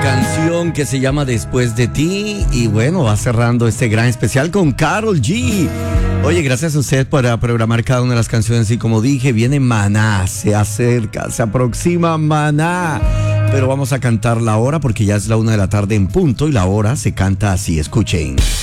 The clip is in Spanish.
canción que se llama Después de ti y bueno, va cerrando este gran especial con Karol G. Oye, gracias a usted por programar cada una de las canciones y como dije, viene Maná, se acerca, se aproxima Maná. Pero vamos a cantar la hora porque ya es la 1 de la tarde en punto y la hora se canta así, escuchen.